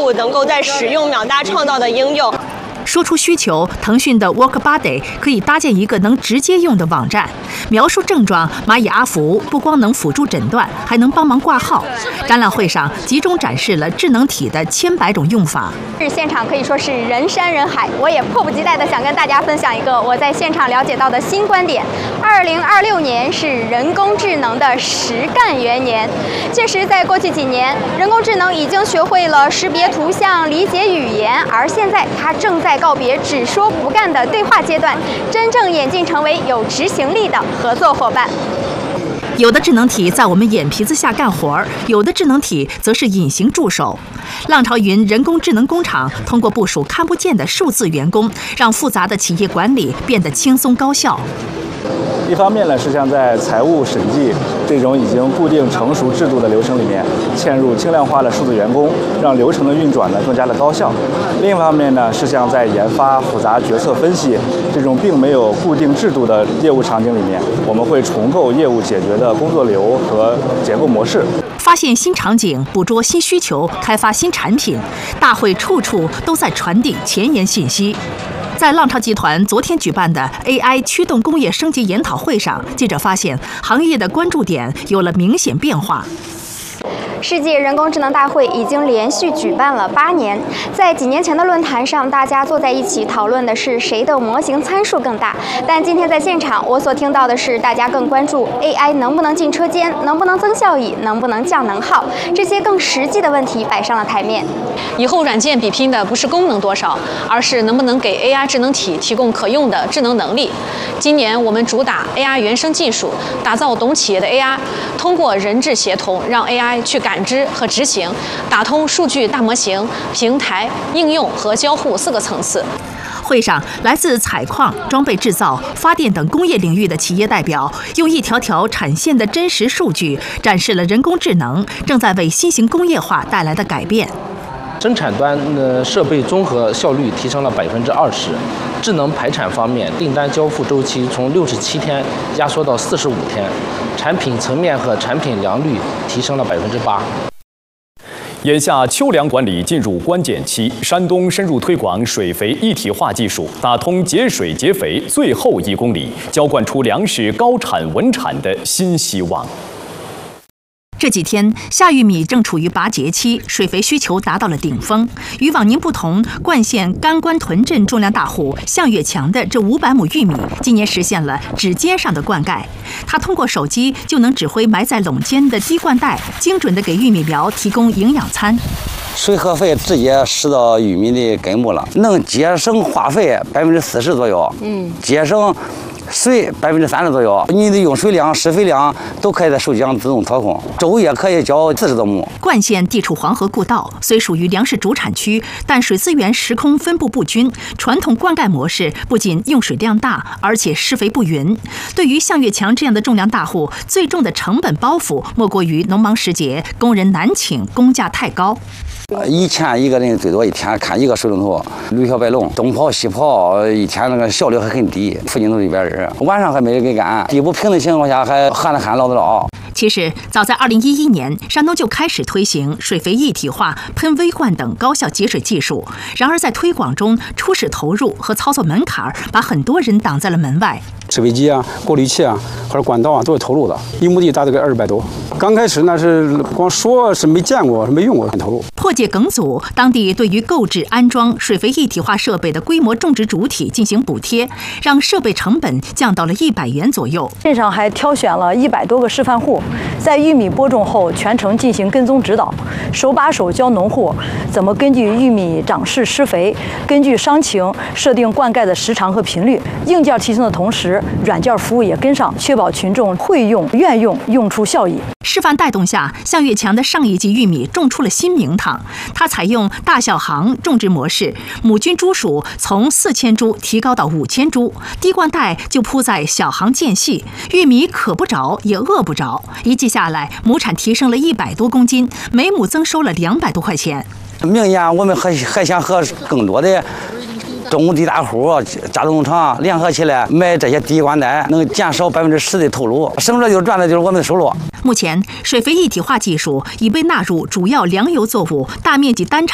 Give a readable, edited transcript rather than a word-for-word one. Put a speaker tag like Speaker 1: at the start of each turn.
Speaker 1: 务能够在使用秒搭创造的应用。
Speaker 2: 说出需求，腾讯的 WorkBuddy 可以搭建一个能直接用的网站，描述症状。蚂蚁阿福不光能辅助诊断，还能帮忙挂号。展览会上集中展示了智能体的千百种用法。
Speaker 3: 现场可以说是人山人海，我也迫不及待地想跟大家分享一个我在现场了解到的新观点。2026年是人工智能的实干元年。确实，在过去几年，人工智能已经学会了识别图像、理解语言，而现在它正在告别只说不干的对话阶段，真正演进成为有执行力的合作伙伴。
Speaker 2: 有的智能体在我们眼皮子下干活儿，有的智能体则是隐形助手。浪潮云人工智能工厂通过部署看不见的数字员工，让复杂的企业管理变得轻松高效。
Speaker 4: 一方面呢，是像在财务审计这种已经固定成熟制度的流程里面，嵌入轻量化的数字员工，让流程的运转呢更加的高效。另一方面呢，是像在研发、复杂决策分析这种并没有固定制度的业务场景里面，我们会重构业务解决的工作流和结构模式，
Speaker 2: 发现新场景，捕捉新需求，开发新产品。大会处处都在传递前沿信息。在浪潮集团昨天举办的 AI 驱动工业升级研讨会上，记者发现行业的关注点有了明显变化。
Speaker 3: 世界人工智能大会已经连续举办了8年。在几年前的论坛上，大家坐在一起讨论的是谁的模型参数更大。但今天在现场，我所听到的是大家更关注 AI 能不能进车间，能不能增效益，能不能降能耗，这些更实际的问题摆上了台面。
Speaker 5: 以后软件比拼的不是功能多少，而是能不能给 AI 智能体提供可用的智能能力。今年我们主打 AI 原生技术，打造懂企业的 AI， 通过人智协同，让 AI 去感知和执行，打通数据大模型、平台、应用和交互4个层次。
Speaker 2: 会上，来自采矿、装备制造、发电等工业领域的企业代表，用一条条产线的真实数据，展示了人工智能正在为新型工业化带来的改变。
Speaker 6: 生产端设备综合效率提升了20%，智能排产方面，订单交付周期从67天压缩到45天，产品层面和产品良率提升了8%。
Speaker 7: 眼下秋粮管理进入关键期，山东深入推广水肥一体化技术，打通节水节肥最后1公里，浇灌出粮食高产稳产的新希望。
Speaker 2: 这几天，夏玉米正处于拔节期，水肥需求达到了顶峰。与往年不同，冠县甘关屯镇种粮大户向月强的这500亩玉米，今年实现了指尖上的灌溉。他通过手机就能指挥埋在垄间的滴灌带，精准地给玉米苗提供营养餐。
Speaker 8: 水和肥直接施到玉米的根部了，能节省化肥40%左右，节省水30%左右，你的用水量、施肥量都可以在手机上自动操控。周也可以浇40多亩。
Speaker 2: 冠县地处黄河故道，虽属于粮食主产区，但水资源时空分布不均，传统灌溉模式不仅用水量大，而且施肥不匀。对于向月强这样的种粮大户，最重的成本包袱莫过于农忙时节，工人难请，工价太高。
Speaker 8: 以前一个人最多一天看1个水龙头，驴小白龙东跑西跑，一天那个效率还很低，附近都100人，晚上还没人给干，地不平的情况下还旱了旱涝的涝。
Speaker 2: 其实，早在2011年，山东就开始推行水肥一体化、喷微灌等高效节水技术。然而，在推广中，初始投入和操作门槛把很多人挡在了门外。
Speaker 9: 制肥机啊、过滤器啊或者管道啊都是投入的，一亩地大概200多。刚开始那是光说是没见过、是没用过，很投入。
Speaker 2: 破解梗阻，当地对于购置安装水肥一体化设备的规模种植主体进行补贴，让设备成本降到了100元左右。
Speaker 10: 镇上还挑选了100多个示范户，在玉米播种后全程进行跟踪指导，手把手教农户怎么根据玉米长势施肥，根据伤情设定灌溉的时长和频率。硬件提升的同时，软件服务也跟上，确保群众会用、愿用，用出效益。
Speaker 2: 示范带动下，向月强的上一季玉米种出了新名堂。他采用大小行种植模式，母菌株数从4000株提高到5000株，滴灌带就铺在小行间隙，玉米渴不着也饿不着。一季下来，亩产提升了100多公斤，每亩增收了200多块钱。
Speaker 8: 明年我们还想和更多的种地大户、家族农场联合起来买这些滴灌带，能减少10%的投入，省着就赚的就是我们的收入。
Speaker 2: 目前，水肥一体化技术已被纳入主要粮油作物大面积单产